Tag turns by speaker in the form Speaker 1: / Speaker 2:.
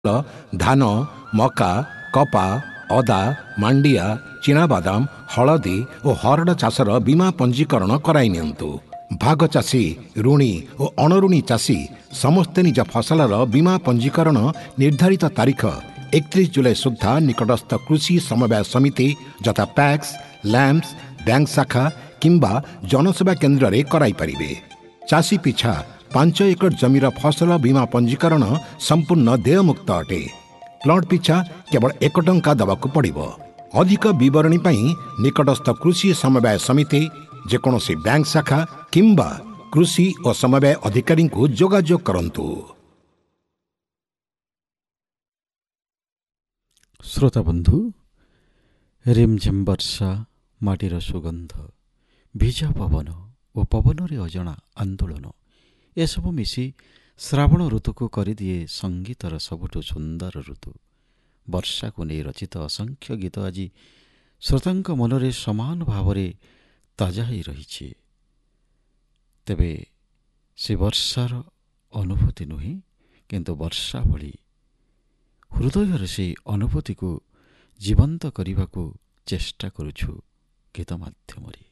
Speaker 1: ଧାନ, ମକା, କପା, ଅଦା, ମାଣ୍ଡିଆ, ଚିନାବାଦାମ, ହଳଦୀ ଓ ହରଡ଼ ଚାଷର ବୀମା ପଞ୍ଜୀକରଣ କରାଇ ନିଅନ୍ତୁ। ଭାଗ ଚାଷୀ, ଋଣୀ ଓ ଅଣଋଣୀ ଚାଷୀ ସମସ୍ତେ ନିଜ ଫସଲର ବୀମା ପଞ୍ଜୀକରଣ ନିର୍ଦ୍ଧାରିତ ତାରିଖ 31 ଜୁଲାଇ ସୁଦ୍ଧା ନିକଟସ୍ଥ କୃଷି ସମବାୟ ସମିତି ଯଥା ପ୍ୟାକ୍ସ, ଲ୍ୟାମ୍ପସ୍, ବ୍ୟାଙ୍କ ଶାଖା କିମ୍ବା ଜନସେବା କେନ୍ଦ୍ରରେ କରାଇପାରିବେ। ଚାଷୀ ପିଛା 5 ଏକର ଜମିର ଫସଲ ବୀମା ପଞ୍ଜୀକରଣ ସମ୍ପୂର୍ଣ୍ଣ ଦେୟମୁକ୍ତ ଅଟେ। ପ୍ଲଟ ପିଛା କେବଳ 1 ଟଙ୍କା ଦେବାକୁ ପଡ଼ିବ। ଅଧିକ ବିବରଣୀ ପାଇଁ ନିକଟସ୍ଥ କୃଷି ସମବାୟ ସମିତି, ଯେକୌଣସି ବ୍ୟାଙ୍କ ଶାଖା କିମ୍ବା କୃଷି ଓ ସମବାୟ ଅଧିକାରୀଙ୍କୁ ଯୋଗାଯୋଗ କରନ୍ତୁ।
Speaker 2: ଶ୍ରୋତାବନ୍ଧୁ, ରିମଝିମ୍ ବର୍ଷା, ମାଟିର ସୁଗନ୍ଧ, ଭିଜା ପବନ ଓ ପବନରେ ଅଜଣା ଆନ୍ଦୋଳନ ଏସବୁ ମିଶି ଶ୍ରାବଣ ଋତୁକୁ କରିଦିଏ ସଙ୍ଗୀତର ସବୁଠୁ ସୁନ୍ଦର ଋତୁ। ବର୍ଷାକୁ ନେଇ ରଚିତ ଅସଂଖ୍ୟ ଗୀତ ଆଜି ଶ୍ରୋତାଙ୍କ ମନରେ ସମାନ ଭାବରେ ତାଜା ହୋଇ ରହିଛି। ତେବେ ସେ ବର୍ଷାର ଅନୁଭୂତି ନୁହେଁ, କିନ୍ତୁ ବର୍ଷା ଭଳି ହୃଦୟର ସେହି ଅନୁଭୂତିକୁ ଜୀବନ୍ତ କରିବାକୁ ଚେଷ୍ଟା କରୁଛୁ ଗୀତ ମାଧ୍ୟମରେ।